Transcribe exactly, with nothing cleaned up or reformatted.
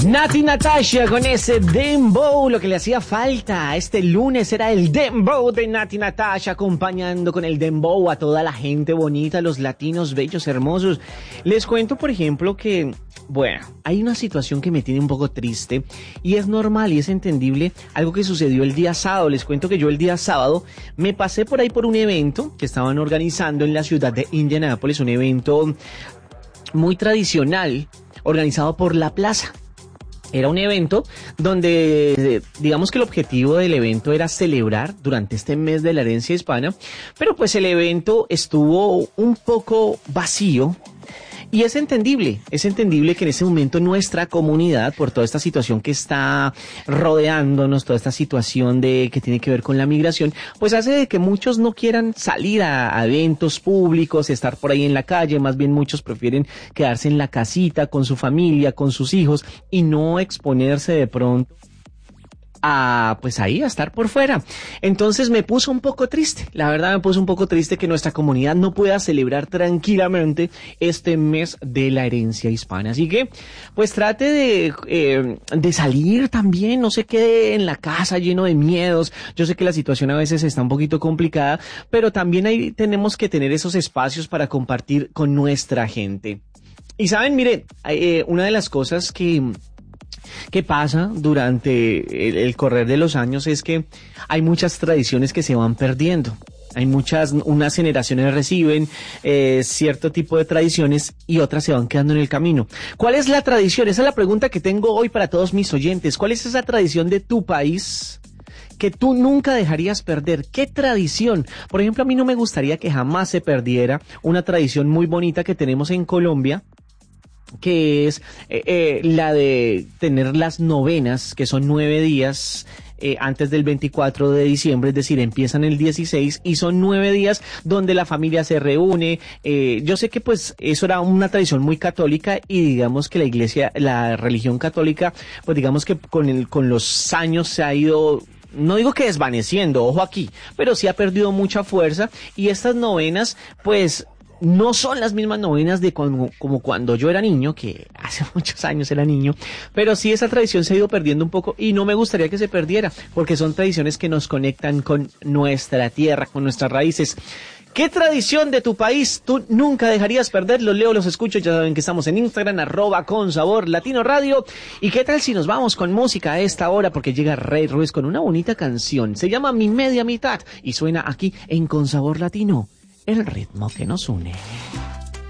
Nati Natasha con ese Dembow, lo que le hacía falta. Este lunes era el Dembow de Nati Natasha, acompañando con el Dembow a toda la gente bonita, los latinos bellos, hermosos. Les cuento, por ejemplo, que, bueno, hay una situación que me tiene un poco triste y es normal y es entendible, algo que sucedió el día sábado. Les cuento que yo el día sábado me pasé por ahí por un evento que estaban organizando en la ciudad de Indianápolis, un evento muy tradicional organizado por La Plaza. Era un evento donde, digamos que el objetivo del evento era celebrar durante este mes de la herencia hispana, pero pues el evento estuvo un poco vacío. Y es entendible, es entendible que en ese momento nuestra comunidad, por toda esta situación que está rodeándonos, toda esta situación de que tiene que ver con la migración, pues hace de que muchos no quieran salir a, a eventos públicos, estar por ahí en la calle. Más bien muchos prefieren quedarse en la casita con su familia, con sus hijos y no exponerse de pronto a, pues ahí, a estar por fuera. Entonces me puso un poco triste, la verdad me puso un poco triste que nuestra comunidad no pueda celebrar tranquilamente este mes de la herencia hispana. Así que, pues trate de, eh, de salir también, no se quede en la casa lleno de miedos. Yo sé que la situación a veces está un poquito complicada, pero también ahí tenemos que tener esos espacios para compartir con nuestra gente. Y saben, mire, eh, una de las cosas que ¿Qué pasa durante el, el correr de los años? Es que hay muchas tradiciones que se van perdiendo. Hay muchas, unas generaciones reciben eh, cierto tipo de tradiciones y otras se van quedando en el camino. ¿Cuál es la tradición? Esa es la pregunta que tengo hoy para todos mis oyentes. ¿Cuál es esa tradición de tu país que tú nunca dejarías perder? ¿Qué tradición? Por ejemplo, a mí no me gustaría que jamás se perdiera una tradición muy bonita que tenemos en Colombia, que es eh, eh, la de tener las novenas, que son nueve días eh, antes del veinticuatro de diciembre, es decir, empiezan el dieciséis y son nueve días donde la familia se reúne. Eh, yo sé que pues eso era una tradición muy católica y digamos que la iglesia, la religión católica, pues digamos que con el, con los años se ha ido, no digo que desvaneciendo, ojo aquí, pero sí ha perdido mucha fuerza y estas novenas pues no son las mismas novenas de como, como cuando yo era niño, que hace muchos años era niño, pero sí esa tradición se ha ido perdiendo un poco y no me gustaría que se perdiera, porque son tradiciones que nos conectan con nuestra tierra, con nuestras raíces. ¿Qué tradición de tu país tú nunca dejarías perder? Los leo, los escucho, ya saben que estamos en Instagram, arroba con sabor latino radio. ¿Y qué tal si nos vamos con música a esta hora? Porque llega Rey Ruiz con una bonita canción, se llama Mi Media Mitad y suena aquí en Con Sabor Latino. El ritmo que nos une.